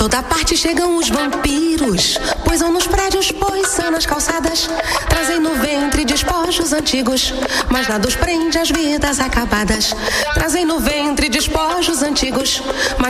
toda parte chegam os vampiros, poisam nos prédios, poisam nas calçadas, trazem no ventre despojos antigos, mas nada os prende às vidas acabadas. Trazem no ventre despojos antigos, mas